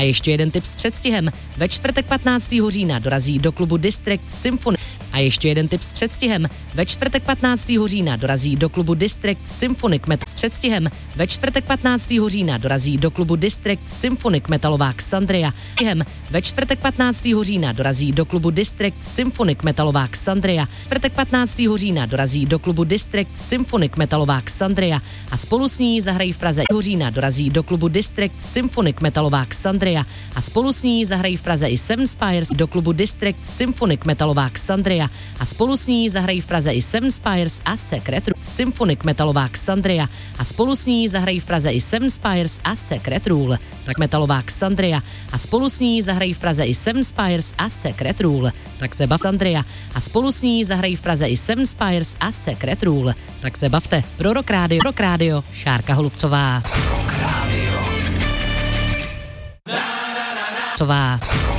ještě jeden tip s předstihem. Ve čtvrtek 15. října dorazí do klubu District Symphony. A ještě jeden tip s předstihem. Ve čtvrtek 15. října dorazí do klubu District Symphonic Metal s předstihem. Ve čtvrtek 15. října dorazí do klubu District Symphonic metalová Xandria. Ve čtvrtek 15. října dorazí do klubu District Symphonic metalová Xandria. Čtvrtek 15. října dorazí do klubu District Symphonic metalová Xandria a spolu s ní zahrají v Praze. Října dorazí do klubu District Symphonic metalová Xandria a spolu s ní zahrají v Praze i Seven Spires do klubu District Symphonic metalová Xandria a spolu s ní zahrají v Praze i Seven Spires a Secret Rule. Symphonic metalová Xandria a spolu s ní zahrají v Praze i Seven Spires a Secret Rule. Tak metalová Xandria a spolu s ní zahrají v Praze i Seven Spires a Secret Rule. Tak se bav Xandria a spolu s ní zahrají v Praze i Seven Spires a Secret Rule. Tak se bavte. Pro Rock Radio, Šárka Holubcová. Rock Radio.